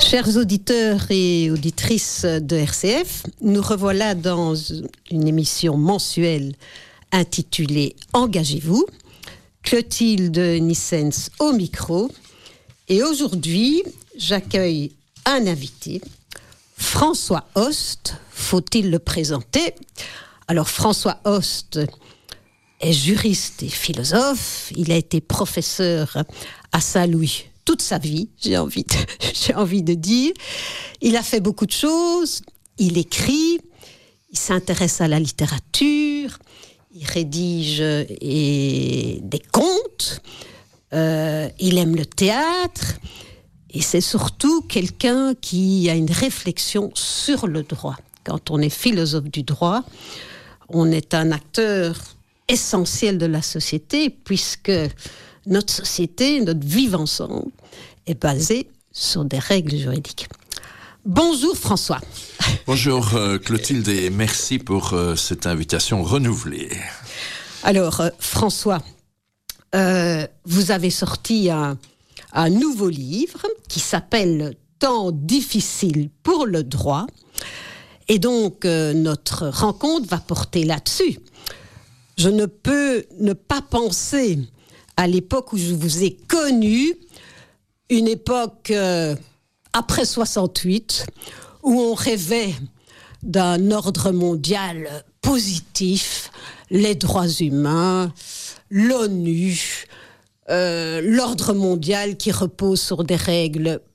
Chers auditeurs et auditrices de RCF, nous revoilà dans une émission mensuelle intitulée « Engagez-vous ». Clotilde Nissens au micro. Et aujourd'hui, j'accueille un invité, François Host. Faut-il le présenter ? Alors, François Host est juriste et philosophe. Il a été professeur à Saint-Louis toute sa vie, j'ai envie de dire. Il a fait beaucoup de choses. Il écrit, il s'intéresse à la littérature, il rédige des contes, il aime le théâtre, et c'est surtout quelqu'un qui a une réflexion sur le droit. Quand on est philosophe du droit, on est un acteur essentiel de la société, puisque notre société, notre vivre ensemble, est basée sur des règles juridiques. Bonjour François. Bonjour Clotilde et merci pour cette invitation renouvelée. Alors François, vous avez sorti un nouveau livre qui s'appelle « Temps difficile pour le droit ». Et donc notre rencontre va porter là-dessus. Je ne peux ne pas penser à l'époque où je vous ai connu, une époque après 68, où on rêvait d'un ordre mondial positif, les droits humains, l'ONU, l'ordre mondial qui repose sur des règles